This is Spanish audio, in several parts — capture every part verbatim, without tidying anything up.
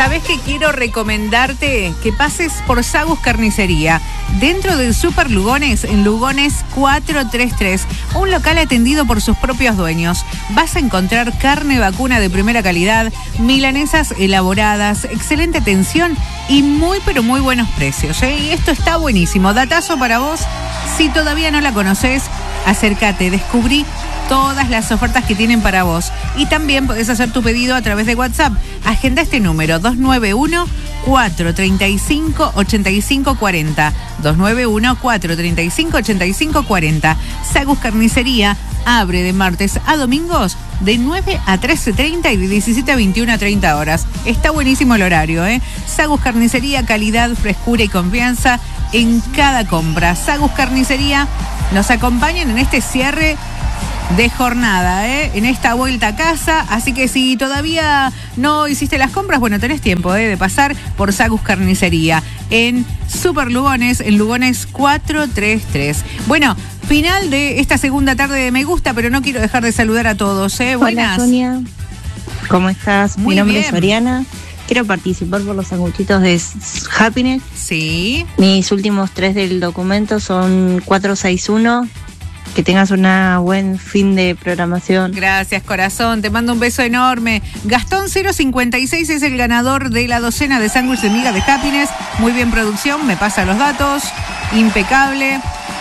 ¿Sabés que quiero recomendarte que pases por Sagus Carnicería? Dentro del Super Lugones, en Lugones cuatrocientos treinta y tres, un local atendido por sus propios dueños. Vas a encontrar carne vacuna de primera calidad, milanesas elaboradas, excelente atención y muy pero muy buenos precios, ¿eh? Y esto está buenísimo. Datazo para vos, si todavía no la conoces, acércate, descubrí todas las ofertas que tienen para vos. Y también podés hacer tu pedido a través de WhatsApp. Agenda este número, dos nueve uno, cuatro tres cinco, ocho cinco cuatro cero. dos nueve uno, cuatro tres cinco, ocho cinco cuatro cero. Sagus Carnicería abre de martes a domingos de nueve a trece treinta y de diecisiete a veintiuno a treinta horas. Está buenísimo el horario, ¿eh? Sagus Carnicería, calidad, frescura y confianza en cada compra. Sagus Carnicería nos acompañan en este cierre de jornada, ¿eh? En esta vuelta a casa. Así que si todavía no hiciste las compras, bueno, tenés tiempo, ¿eh? De pasar por Sagus Carnicería en Super Lugones, en Lugones cuatrocientos treinta y tres. Bueno, final de esta segunda tarde de Me Gusta, pero no quiero dejar de saludar a todos, ¿eh? Buenas. Hola, Sonia. ¿Cómo estás? Muy Mi nombre bien. es Oriana. Quiero participar por los sanguchitos de Happiness. Sí. Mis últimos tres del documento son cuatro seis uno. Que tengas un buen fin de programación. Gracias, corazón. Te mando un beso enorme. Gastón cero cincuenta y seis es el ganador de la docena de sándwiches de miga de Happiness. Muy bien, producción. Me pasa los datos. Impecable.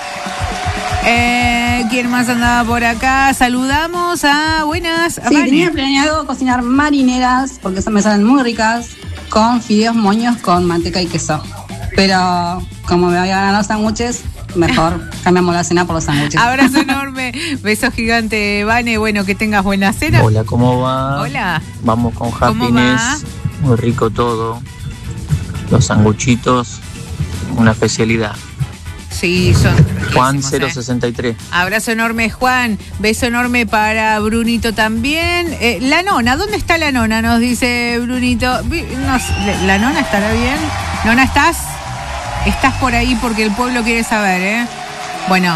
Eh, ¿Quién más andaba por acá? Saludamos a buenas. A Sí, Vane. tenía planeado cocinar marineras, porque esas me salen muy ricas, con fideos moños con manteca y queso. Pero como me voy a ganar los sándwiches, mejor cambiamos la cena por los sándwiches. Abrazo enorme. Beso gigante, Vane. Bueno, que tengas buena cena. Hola, ¿cómo va? Hola. Vamos con ¿Cómo Happiness. Muy rico todo. Los sanguchitos, una especialidad. Sí, son Juan riquísimos, cero eh. sesenta y tres. Abrazo enorme, Juan. Beso enorme para Brunito también. Eh, la nona, ¿dónde está la nona? Nos dice Brunito. Vi- no sé, ¿la nona estará bien? Nona, ¿estás? Estás por ahí porque el pueblo quiere saber, ¿eh? Bueno,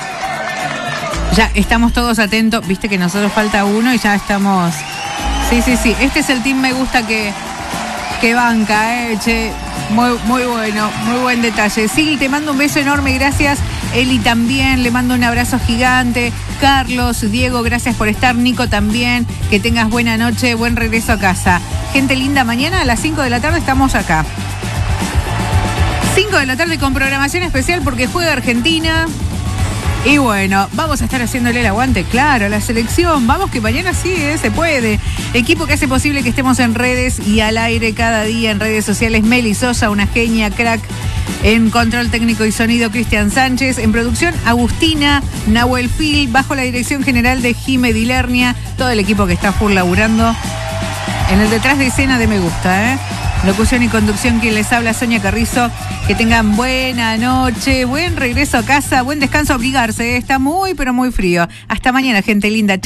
ya estamos todos atentos. Viste que nosotros falta uno y ya estamos... Sí, sí, sí. Este es el team Me Gusta que, que banca, ¿eh? Che, muy, muy bueno, muy buen detalle. Sí, te mando un beso enorme, gracias. Eli también, le mando un abrazo gigante. Carlos, Diego, gracias por estar. Nico también, que tengas buena noche, buen regreso a casa. Gente linda, mañana a las cinco de la tarde estamos acá. cinco de la tarde con programación especial porque juega Argentina. Y bueno, vamos a estar haciéndole el aguante, claro, a la selección. Vamos que mañana sí, ¿eh? Se puede. Equipo que hace posible que estemos en redes y al aire cada día en redes sociales. Meli Sosa, una genia, crack. En control técnico y sonido, Cristian Sánchez. En producción, Agustina Nahuel Phil. Bajo la dirección general de Jime Dilernia. Todo el equipo que está full laburando. En el detrás de escena de Me Gusta, ¿eh? Locución y conducción, quien les habla, Sonia Carrizo. Que tengan buena noche, buen regreso a casa, buen descanso, a abrigarse, ¿eh? Está muy, pero muy frío. Hasta mañana, gente linda. Chau.